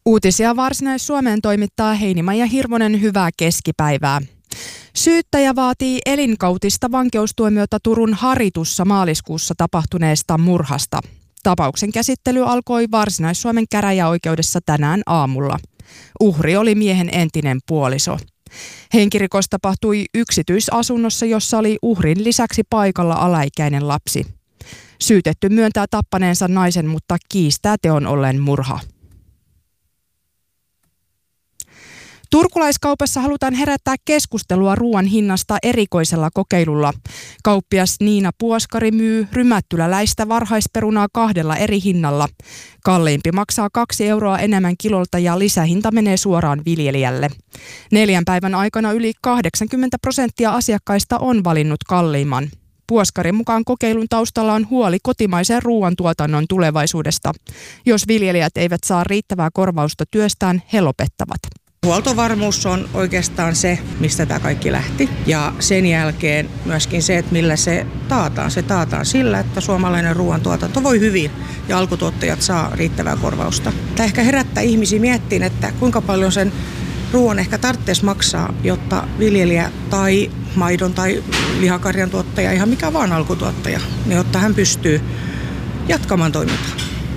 Uutisia Varsinais-Suomeen toimittaa Heinimaija Hirvonen, hyvää keskipäivää. Syyttäjä vaatii elinkautista vankeustuomiota Turun Haritussa maaliskuussa tapahtuneesta murhasta. Tapauksen käsittely alkoi Varsinais-Suomen käräjäoikeudessa tänään aamulla. Uhri oli miehen entinen puoliso. Henkirikos tapahtui yksityisasunnossa, jossa oli uhrin lisäksi paikalla alaikäinen lapsi. Syytetty myöntää tappaneensa naisen, mutta kiistää teon olleen murha. Turkulaiskaupassa halutaan herättää keskustelua ruoan hinnasta erikoisella kokeilulla. Kauppias Niina Puoskari myy rymättyläläistä varhaisperunaa 2 eri hinnalla. Kalliimpi maksaa 2 euroa enemmän kilolta ja lisähinta menee suoraan viljelijälle. 4 päivän aikana yli 80% asiakkaista on valinnut kalliimman. Puoskarin mukaan kokeilun taustalla on huoli kotimaisen ruoantuotannon tulevaisuudesta. Jos viljelijät eivät saa riittävää korvausta työstään, he lopettavat. Huoltovarmuus on oikeastaan se, mistä tämä kaikki lähti. Ja sen jälkeen myöskin se, että millä se taataan. Se taataan sillä, että suomalainen ruoantuotanto voi hyvin ja alkutuottajat saa riittävää korvausta. Tämä ehkä herättää ihmisiä miettiin, että kuinka paljon sen ruoan ehkä tarvitsisi maksaa, jotta viljelijä tai maidon tai lihakarjan tuottaja, ihan mikä vaan alkutuottaja, niin jotta hän pystyy jatkamaan toimintaa.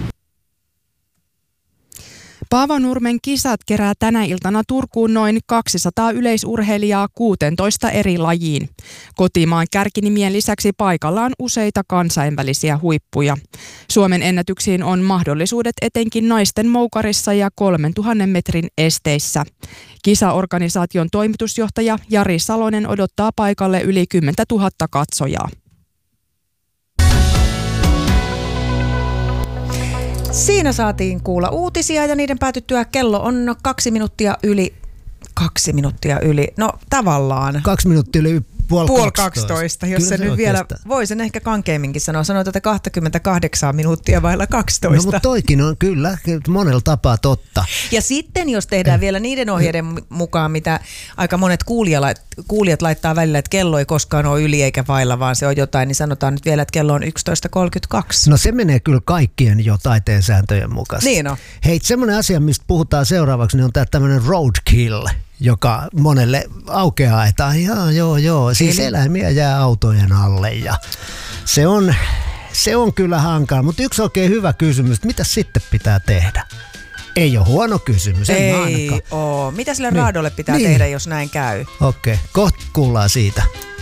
Paavonurmen kisat kerää tänä iltana Turkuun noin 200 yleisurheilijaa 16 eri lajiin. Kotimaan kärkinimien lisäksi paikalla on useita kansainvälisiä huippuja. Suomen ennätyksiin on mahdollisuudet etenkin naisten moukarissa ja 3000 metrin esteissä. Kisaorganisaation toimitusjohtaja Jari Salonen odottaa paikalle yli 10 000 katsojaa. Siinä saatiin kuulla uutisia ja niiden päätyttyä kello on 2 minuuttia yli. 2 minuuttia yli. No tavallaan. 2 minuuttia yli puoli 12. Jos se nyt vielä, voi sen ehkä kankeimminkin sanoa. Sanoit, että 28 minuuttia vailla 12. No mutta toikin on kyllä monella tapaa totta. Ja sitten jos tehdään vielä niiden ohjeiden mukaan, mitä aika monet kuulijat laittaa välillä, että kello ei koskaan ole yli eikä vailla, vaan se on jotain, niin sanotaan nyt vielä, että kello on 11.32. No se menee kyllä kaikkien jo taiteen sääntöjen mukaisesti. Niin on. Hei, semmoinen asia, mistä puhutaan seuraavaksi, niin on tämä tämmöinen roadkill, joka monelle aukeaa, että joo, siis eläimiä jää autojen alle ja se on kyllä hankala, mutta yksi oikein hyvä kysymys, että mitä sitten pitää tehdä? Ei ole huono kysymys, ei ole. Mitä sille raadolle pitää tehdä, jos näin käy? Okei, kohta kuullaan siitä.